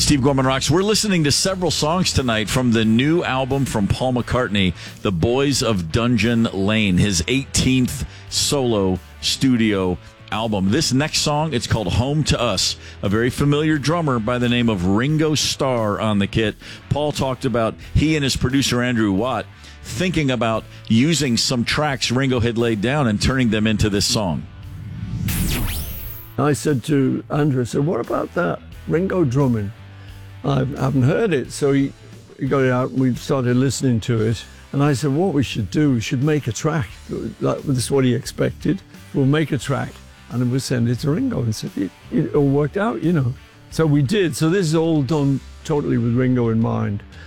Steve Gorman Rocks. We're listening to several songs tonight from the new album from Paul McCartney, The Boys of Dungeon Lane, his 18th solo studio album. This next song, it's called Home to Us, a very familiar drummer by the name of Ringo Starr on the kit. Paul talked about he and his producer Andrew Watt thinking about using some tracks Ringo had laid down and turning them into this song. I said to Andrew, I said, what about that Ringo drumming? I haven't heard it. So he got it out and we started listening to it. And I said, what we should do, we should make a track. This is what he expected. We'll make a track and then we'll send it to Ringo. And said, it all worked out, you know. So we did. So this is all done totally with Ringo in mind.